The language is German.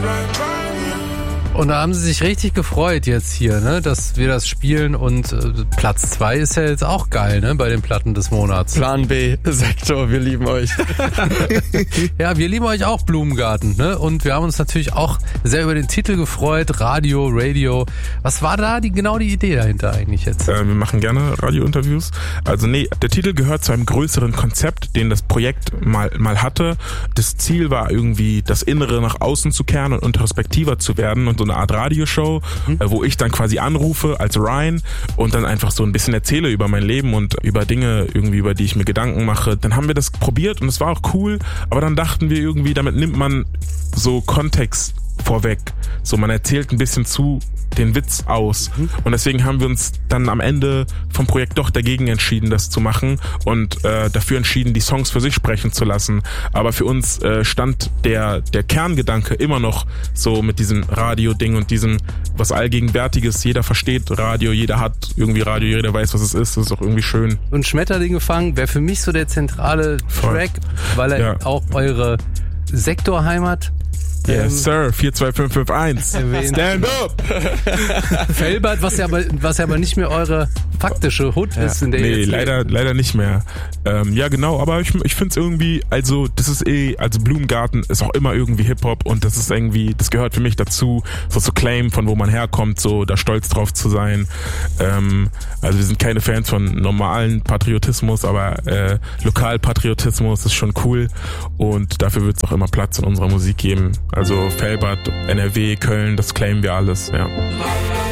Und da haben sie sich richtig gefreut jetzt hier, ne, dass wir das spielen und Platz 2 ist ja jetzt auch geil, ne, bei den Platten des Monats. Plan B, Sektor, wir lieben euch. Ja, wir lieben euch auch, Blumengarten, ne, und wir haben uns natürlich auch sehr über den Titel gefreut, Radio. Was war da genau die Idee dahinter eigentlich jetzt? Wir machen gerne Radiointerviews. Also nee, der Titel gehört zu einem größeren Konzept, den das Projekt mal hatte. Das Ziel war irgendwie, das Innere nach außen zu kehren und introspektiver zu werden und so eine Art Radioshow, wo ich dann quasi anrufe als Ryan und dann einfach so ein bisschen erzähle über mein Leben und über Dinge irgendwie, über die ich mir Gedanken mache. Dann haben wir das probiert und es war auch cool, aber dann dachten wir irgendwie, damit nimmt man so Kontext vorweg. So, man erzählt ein bisschen zu den Witz aus. Und deswegen haben wir uns dann am Ende vom Projekt doch dagegen entschieden, das zu machen und dafür entschieden, die Songs für sich sprechen zu lassen. Aber für uns stand der Kerngedanke immer noch so mit diesem Radio-Ding und diesem was Allgegenwärtiges. Jeder versteht Radio, jeder hat irgendwie Radio, jeder weiß, was es ist. Das ist auch irgendwie schön. Und Schmetterlinge fangen wäre für mich so der zentrale Track, weil er auch eure Sektorheimat Yes, Sir, 42551. Stand up! Felbert, was ja aber nicht mehr eure faktische Hood ist, in der nee, leider nicht mehr. Ja, genau, aber ich find's irgendwie, also das ist also Blumengarten ist auch immer irgendwie Hip-Hop und das ist irgendwie, das gehört für mich dazu, so zu claim, von wo man herkommt, so da stolz drauf zu sein. Also wir sind keine Fans von normalen Patriotismus, aber Lokalpatriotismus ist schon cool und dafür wird's auch immer Platz in unserer Musik geben. Also Felbert, NRW, Köln, das claimen wir alles, ja.